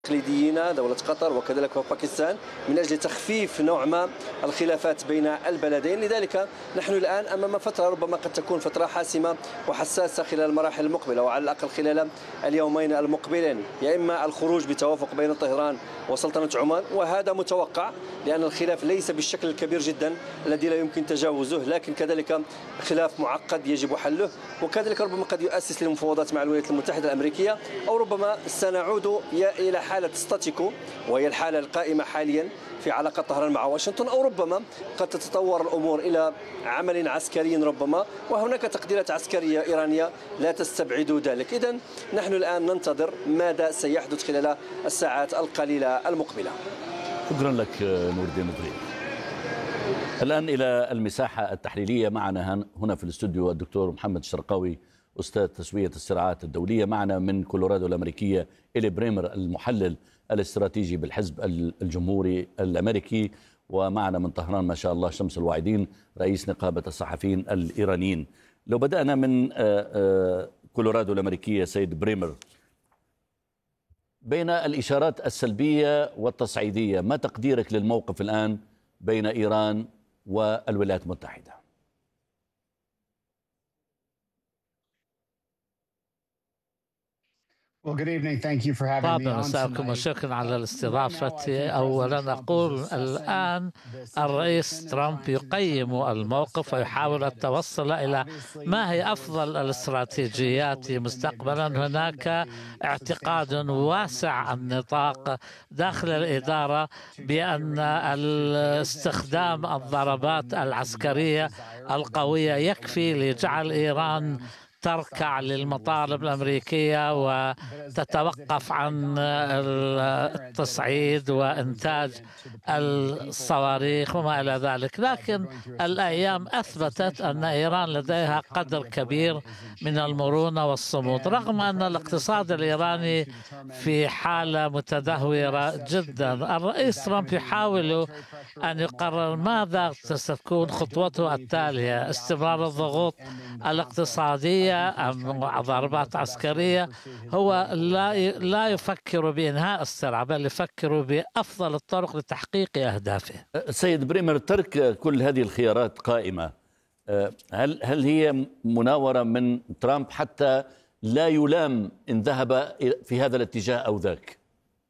التقليديين دولة قطر وكذلك باكستان من أجل تخفيف نوع ما الخلافات بين البلدين. لذلك نحن الآن أمام فترة ربما قد تكون فترة حاسمة وحساسة خلال المراحل المقبلة، وعلى الأقل خلال اليومين المقبلين، يا إما الخروج بتوافق بين طهران وسلطنة عمان، وهذا متوقع لأن الخلاف ليس بالشكل الكبير جدا الذي لا يمكن تجاوزه، لكن كذلك خلاف معقد يجب حله، وكذلك ربما قد يؤسس للمفاوضات مع الولايات المتحدة الأمريكية، أو ربما سنعود إلى حالة ستاتيكو وهي الحالة القائمة حاليا في علاقة طهران مع واشنطن، أو ربما قد تتطور الأمور إلى عمل عسكري ربما، وهناك تقديرات عسكرية إيرانية لا تستبعد ذلك. إذن نحن الآن ننتظر ماذا سيحدث خلال الساعات القليلة المقبلة. شكرا لك نور الدين الضريح. الآن إلى المساحة التحليلية. معنا هنا في الاستوديو الدكتور محمد الشرقاوي، أستاذ تسوية الصراعات الدولية. معنا من كولورادو الأمريكية إلي بريمر، المحلل الاستراتيجي بالحزب الجمهوري الأمريكي. ومعنا من طهران ما شاء الله شمس الواعدين، رئيس نقابة الصحفيين الإيرانيين. لو بدأنا من كولورادو الأمريكية، سيد بريمر، بين الإشارات السلبية والتصعيدية، ما تقديرك للموقف الآن بين إيران والولايات المتحدة؟ طبعا أسألكم وشكرا على الاستضافة. أولا أقول الآن الرئيس ترامب يقيم الموقف ويحاول التوصل إلى ما هي أفضل الاستراتيجيات مستقبلا. هناك اعتقاد واسع النطاق داخل الإدارة بأن استخدام الضربات العسكرية القوية يكفي لجعل إيران تركع للمطالب الأمريكية وتتوقف عن التصعيد وإنتاج الصواريخ وما إلى ذلك. لكن الأيام أثبتت أن إيران لديها قدر كبير من المرونة والصمود، رغم أن الاقتصاد الإيراني في حالة متدهورة جدا. الرئيس ترامب يحاول أن يقرر ماذا ستكون خطوته التالية: استمرار الضغوط الاقتصادية أم ضربات عسكرية. هو لا يفكر بإنهاء الصراع، بل يفكر بأفضل الطرق لتحقيق أهدافه. سيد بريمر، ترك كل هذه الخيارات قائمة، هل هي مناورة من ترامب حتى لا يلام إن ذهب في هذا الاتجاه أو ذاك؟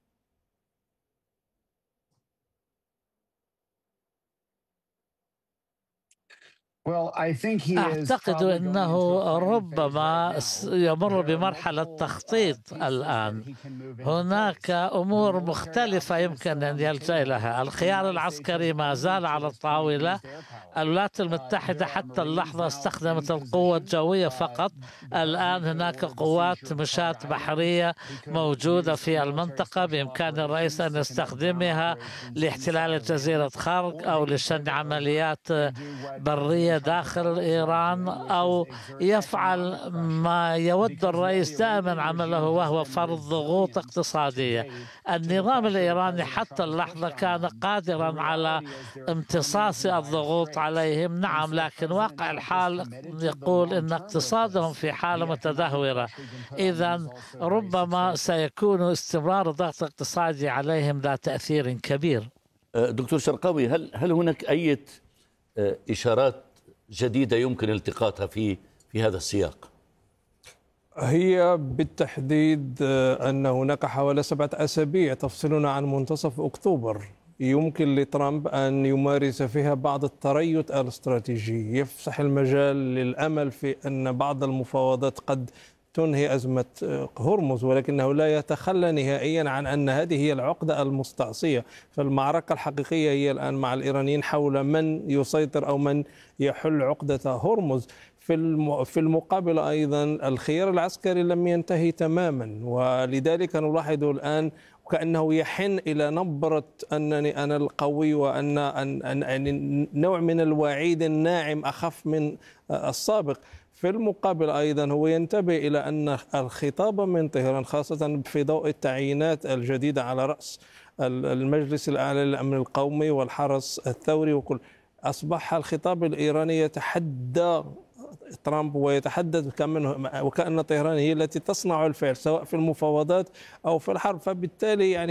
أعتقد أنه ربما يمر بمرحلة تخطيط الآن. هناك أمور مختلفة يمكن أن يلجأ لها. الخيار العسكري ما زال على الطاولة. الولايات المتحدة حتى اللحظة استخدمت القوة الجوية فقط. الآن هناك قوات مشاة بحرية موجودة في المنطقة، بإمكان الرئيس أن يستخدمها لاحتلال جزيرة خرق أو لشن عمليات برية داخل إيران، أو يفعل ما يود الرئيس دائما عمله وهو فرض ضغوط اقتصادية. النظام الإيراني حتى اللحظة كان قادرا على امتصاص الضغوط عليهم، نعم، لكن واقع الحال يقول أن اقتصادهم في حالة متدهورة. إذن ربما سيكون استمرار الضغط الاقتصادي عليهم ذا تأثير كبير. دكتور شرقاوي، هل هناك أي إشارات جديدة يمكن التقاطها في هذا السياق؟ هي بالتحديد أن هناك حوالي 7 أسابيع تفصلنا عن منتصف أكتوبر يمكن لترامب أن يمارس فيها بعض التريث الاستراتيجي، يفسح المجال للأمل في أن بعض المفاوضات قد تنهي أزمة هرمز، ولكنه لا يتخلى نهائيا عن أن هذه هي العقدة المستعصية. فالمعركة الحقيقية هي الآن مع الإيرانيين حول من يسيطر أو من يحل عقدة هرمز. في المقابل أيضا الخيار العسكري لم ينتهي تماما، ولذلك نلاحظ الآن كأنه يحن إلى نبرة أنني أنا القوي، وأن نوع من الوعيد الناعم أخف من السابق. في المقابل أيضا هو ينتبه إلى أن الخطاب من طهران، خاصة في ضوء التعيينات الجديدة على رأس المجلس الأعلى للأمن القومي والحرس الثوري وكل، أصبح الخطاب الإيراني يتحدى ترامب ويتحدث وكأن طهران هي التي تصنع الفعل سواء في المفاوضات أو في الحرب. فبالتالي يعني